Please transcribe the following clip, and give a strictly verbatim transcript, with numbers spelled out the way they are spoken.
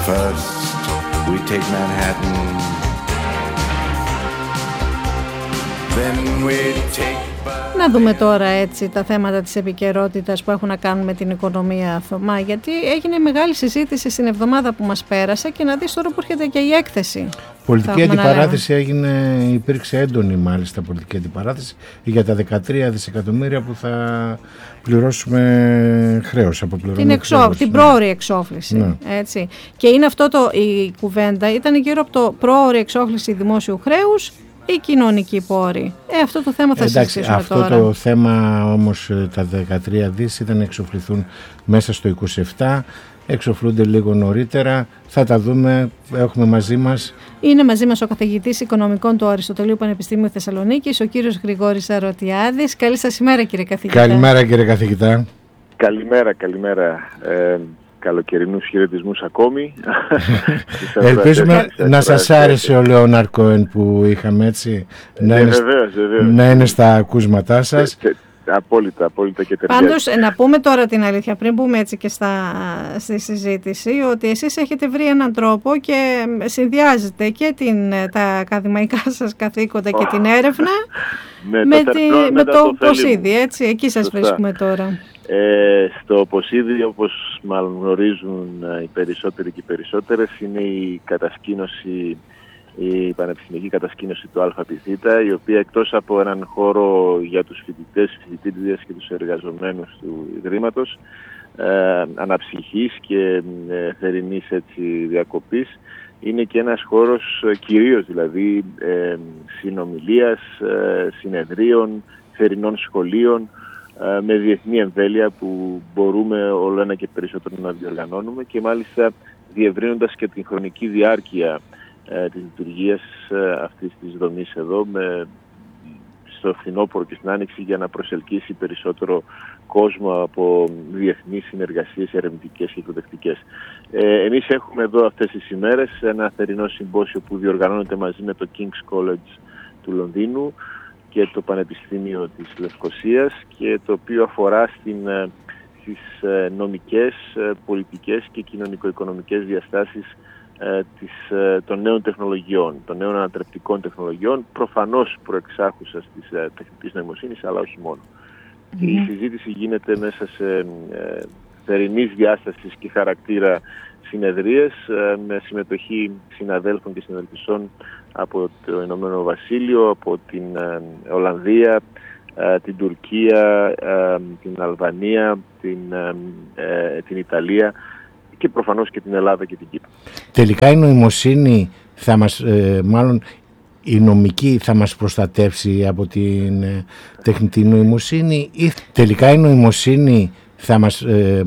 First we take Manhattan, then we take... Να δούμε τώρα έτσι τα θέματα της επικαιρότητας που έχουν να κάνουν με την οικονομία, Θωμά, γιατί έγινε μεγάλη συζήτηση στην εβδομάδα που μας πέρασε και να δεις τώρα που έρχεται και η έκθεση. Πολιτική αντιπαράθεση έγινε, υπήρξε έντονη μάλιστα πολιτική αντιπαράθεση για τα δεκατρία δισεκατομμύρια που θα πληρώσουμε χρέος από την, εξό, την πρόωρη εξόφληση. Ναι. Έτσι. Και είναι αυτό το, η κουβέντα ήταν γύρω από το πρόωρη εξόφληση δημόσιου χρέους ή κοινωνική πόρη. Ε, αυτό το θέμα θα Εντάξει, συζητήσουμε αυτό τώρα. Αυτό το θέμα όμως τα δεκατρία δις ήταν να εξοφληθούν μέσα στο είκοσι επτά, εξοφλούνται λίγο νωρίτερα, θα τα δούμε, έχουμε μαζί μας. Είναι μαζί μας ο καθηγητής οικονομικών του Αριστοτελείου Πανεπιστήμιου Θεσσαλονίκης, ο κύριος Γρηγόρης Αρωτιάδης. Καλή σας ημέρα, κύριε καθηγητά. Καλημέρα, κύριε καθηγητά. Καλημέρα, καλημέρα. Ε, καλοκαιρινούς χαιρετισμούς ακόμη. Ελπίζουμε να σας άρεσε ο Λέοναρντ Κόεν που είχαμε, έτσι, να, ε, είναι, βεβαίως, βεβαίως. να είναι στα ακούσματά σας. Τε, τε, απόλυτα, απόλυτα και ταιριάζει. Πάντως, να πούμε τώρα την αλήθεια, πριν μπούμε έτσι και στα, στη συζήτηση, ότι εσείς έχετε βρει έναν τρόπο και συνδυάζετε και την, τα ακαδημαϊκά σας καθήκοντα και την έρευνα με, με, τη, με το, το Ποσίδι, έτσι, εκεί σας Σωστά. βρίσκουμε τώρα. Ε, στο Ποσίδι, όπως μάλλον γνωρίζουν οι περισσότεροι και οι περισσότερες, είναι η κατασκήνωση, η πανεπιστημιακή κατασκήνωση του ΑΠΘ, η οποία εκτός από έναν χώρο για τους φοιτητές, φοιτητήριες και τους εργαζομένους του Ιδρύματος, ε, αναψυχής και ε, θερινής έτσι, διακοπής, είναι και ένας χώρος ε, κυρίως δηλαδή ε, συνομιλίας, ε, συνεδρίων, θερινών σχολείων, με διεθνή εμβέλεια που μπορούμε όλο ένα και περισσότερο να διοργανώνουμε και μάλιστα διευρύνοντας και την χρονική διάρκεια ε, της λειτουργίας ε, αυτής της δομής εδώ με, στο φθινόπωρο και στην άνοιξη για να προσελκύσει περισσότερο κόσμο από διεθνείς συνεργασίες ερευνητικές και εκπαιδευτικές. Ε, εμείς έχουμε εδώ αυτές τις ημέρες ένα θερινό συμπόσιο που διοργανώνεται μαζί με το King's College του Λονδίνου και το Πανεπιστήμιο της Λευκωσίας και το οποίο αφορά στην, στις νομικές, πολιτικές και κοινωνικο-οικονομικές διαστάσεις της, των νέων τεχνολογιών, των νέων ανατρεπτικών τεχνολογιών, προφανώς προεξάρχουσας της τεχνητής νοημοσύνης, αλλά όχι μόνο. Mm-hmm. Η συζήτηση γίνεται μέσα σε θερινής διάστασης και χαρακτήρα συνεδρίες με συμμετοχή συναδέλφων και συναδελφισών από το Ηνωμένο Βασίλειο, από την Ολλανδία, την Τουρκία, την Αλβανία, την, την Ιταλία και προφανώς και την Ελλάδα και την Κύπρο. Τελικά η νοημοσύνη θα μας, μάλλον η νομική θα μας προστατεύσει από την τεχνητή νοημοσύνη ή τελικά η νοημοσύνη θα μας